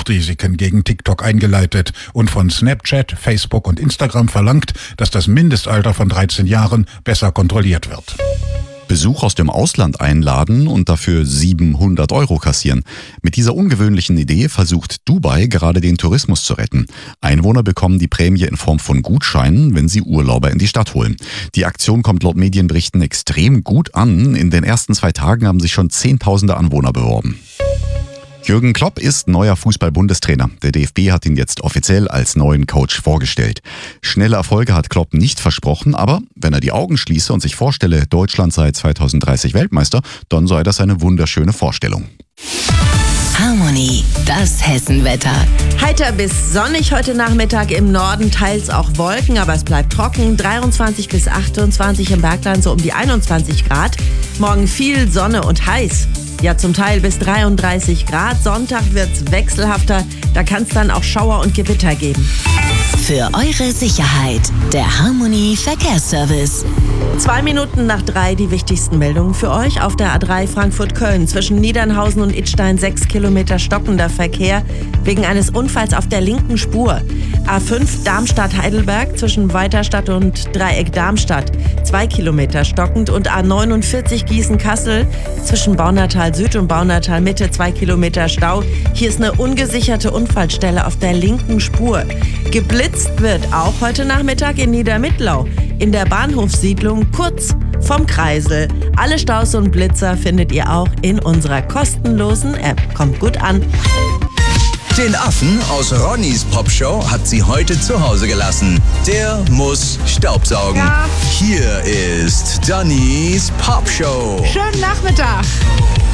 Suchtrisiken gegen TikTok eingeleitet und von Snapchat, Facebook und Instagram verlangt, dass das Mindestalter von 13 Jahren besser kontrolliert wird. Besuch aus dem Ausland einladen und dafür 700 € kassieren. Mit dieser ungewöhnlichen Idee versucht Dubai gerade den Tourismus zu retten. Einwohner bekommen die Prämie in Form von Gutscheinen, wenn sie Urlauber in die Stadt holen. Die Aktion kommt laut Medienberichten extrem gut an. In den ersten 2 Tagen haben sich schon Zehntausende Anwohner beworben. Jürgen Klopp ist neuer Fußball-Bundestrainer. Der DFB hat ihn jetzt offiziell als neuen Coach vorgestellt. Schnelle Erfolge hat Klopp nicht versprochen, aber wenn er die Augen schließe und sich vorstelle, Deutschland sei 2030 Weltmeister, dann sei das eine wunderschöne Vorstellung. Harmony, das Hessenwetter. Heiter bis sonnig heute Nachmittag, im Norden teils auch Wolken, aber es bleibt trocken. 23 bis 28 im Bergland, so um die 21 Grad. Morgen viel Sonne und heiß. Ja, zum Teil bis 33 Grad. Sonntag wird's wechselhafter. Da kann es dann auch Schauer und Gewitter geben. Für eure Sicherheit, der Harmony Verkehrsservice. 2 Minuten nach 3 die wichtigsten Meldungen für euch. Auf der A3 Frankfurt-Köln zwischen Niedernhausen und Idstein 6 Kilometer stockender Verkehr wegen eines Unfalls auf der linken Spur. A5 Darmstadt-Heidelberg zwischen Weiterstadt und Dreieck Darmstadt 2 Kilometer stockend und A49 Gießen-Kassel zwischen Baunatal Süd und Baunatal Mitte 2 Kilometer Stau. Hier ist eine ungesicherte Unfallstelle auf der linken Spur. Geblitzt wird auch heute Nachmittag in Niedermittlau in der Bahnhofssiedlung kurz vom Kreisel. Alle Staus und Blitzer findet ihr auch in unserer kostenlosen App. Kommt gut an. Den Affen aus Ronnys Popshow hat sie heute zu Hause gelassen. Der muss staubsaugen. Ja. Hier ist Dannys Popshow. Schönen Nachmittag.